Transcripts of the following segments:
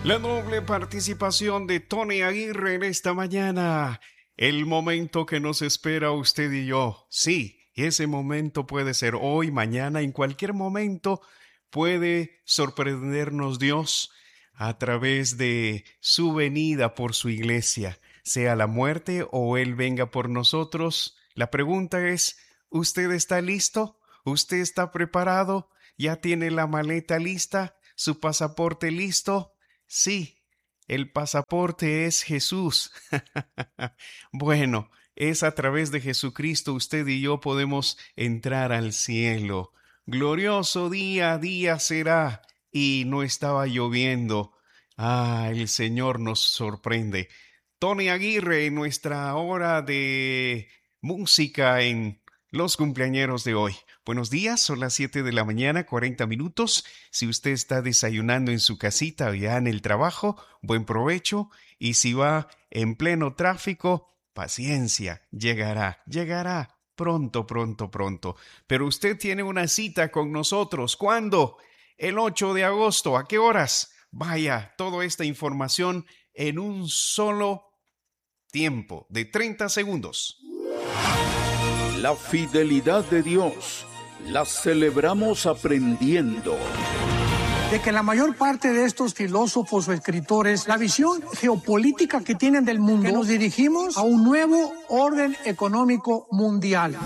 La doble participación de Tony Aguirre en esta mañana. El momento que nos espera usted y yo. Sí, ese momento puede ser hoy, mañana, en cualquier momento puede sorprendernos Dios a través de su venida por su iglesia, sea la muerte o Él venga por nosotros. La pregunta es, ¿usted está listo? ¿Usted está preparado? ¿Ya tiene la maleta lista? ¿Su pasaporte listo? Sí, el pasaporte es Jesús. Bueno, es a través de Jesucristo usted y yo podemos entrar al cielo. Glorioso día a día será, y no estaba lloviendo. Ah, el Señor nos sorprende. Tony Aguirre, en nuestra hora de música en los cumpleañeros de hoy. Buenos días, son las 7 de la mañana, 40 minutos. Si usted está desayunando en su casita o ya en el trabajo, buen provecho. Y si va en pleno tráfico, paciencia, llegará pronto, pronto, pronto. Pero usted tiene una cita con nosotros. ¿Cuándo? El 8 de agosto. ¿A qué horas? Vaya, toda esta información en un solo tiempo de 30 segundos. La fidelidad de Dios la celebramos aprendiendo. De que la mayor parte de estos filósofos o escritores, la visión geopolítica que tienen del mundo, que nos dirigimos a un nuevo orden económico mundial.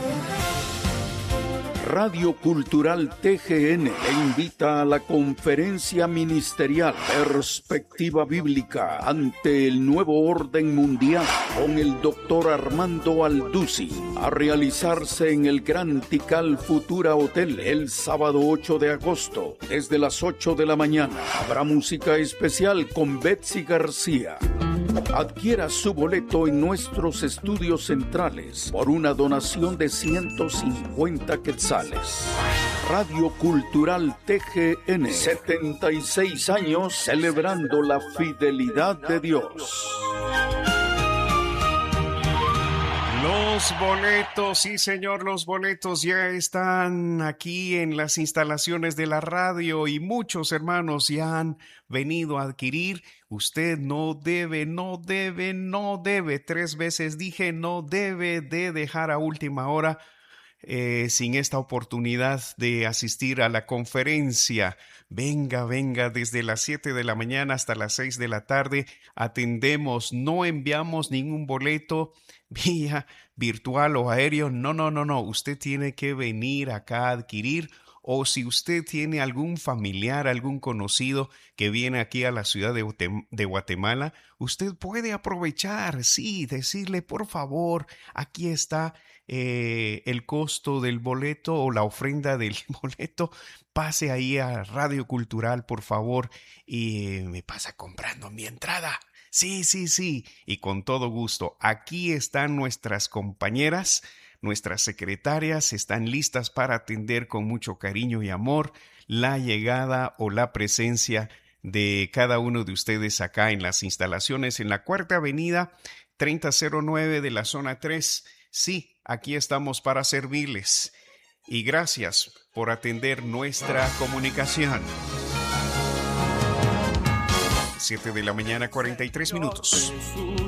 Radio Cultural TGN te invita a la conferencia ministerial Perspectiva Bíblica ante el nuevo orden mundial con el doctor Armando Alduzzi, a realizarse en el Gran Tikal Futura Hotel el sábado 8 de agosto desde las 8 de la mañana. Habrá música especial con Betsy García. Adquiera su boleto en nuestros estudios centrales por una donación de 150 quetzales. Radio Cultural TGN, 76 años celebrando la fidelidad de Dios. Los boletos, sí señor, los boletos ya están aquí en las instalaciones de la radio y muchos hermanos ya han venido a adquirir. Usted no debe, 3 veces dije, no debe de dejar a última hora sin esta oportunidad de asistir a la conferencia. Venga, desde las 7 de la mañana hasta las 6 de la tarde. Atendemos, no enviamos ningún boleto vía virtual o aéreo. No. Usted tiene que venir acá a adquirir. O si usted tiene algún familiar, algún conocido que viene aquí a la ciudad de Guatemala, usted puede aprovechar, sí, decirle, por favor, aquí está el costo del boleto o la ofrenda del boleto. Pase ahí a Radio Cultural, por favor, y me pasa comprando mi entrada. Sí, y con todo gusto. Aquí están nuestras compañeras. Nuestras secretarias están listas para atender con mucho cariño y amor la llegada o la presencia de cada uno de ustedes acá en las instalaciones en la Cuarta Avenida 3009 de la Zona 3. Sí, aquí estamos para servirles. Y gracias por atender nuestra comunicación. 7 de la mañana, 43 minutos.